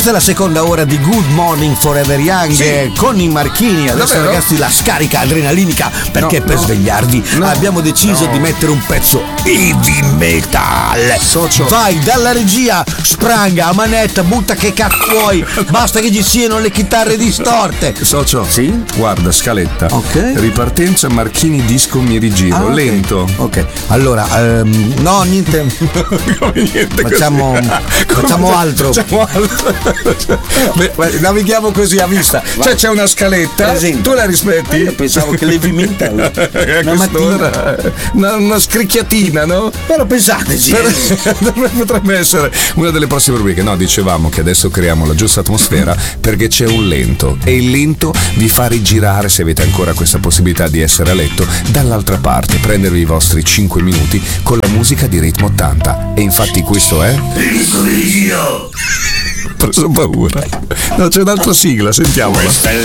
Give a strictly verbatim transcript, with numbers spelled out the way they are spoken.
Questa è la seconda ora di Good Morning Forever Young, Sì. eh, con i Marchini. Adesso Davvero? ragazzi la scarica adrenalinica, perché No, per no. svegliarvi No. abbiamo deciso No. di mettere un pezzo heavy metal. Socio. Vai dalla regia, spranga a manetta, butta che cazzo vuoi, basta che ci siano le chitarre distorte. Socio, Sì? guarda, scaletta. Ok. Ripartenza Marchini disco mi rigiro, Ah, ok. lento. Ok, allora, ehm, no, niente. Come niente Facciamo- così. facciamo Come- altro. Facciamo altro. Beh, beh, navighiamo così a vista. Cioè c'è una scaletta, Esempio. tu la rispetti? Io pensavo che l'heavy metal A una mattina. quest'ora, una, una scricchiatina, no? Però pensateci. Potrebbe essere una delle prossime rubriche. No, dicevamo che adesso creiamo la giusta atmosfera perché c'è un lento e il lento vi fa rigirare, se avete ancora questa possibilità di essere a letto, dall'altra parte, prendervi i vostri cinque minuti con la musica di ritmo ottanta. E infatti questo è... Ho preso paura. No, c'è un'altra sigla, sentiamola.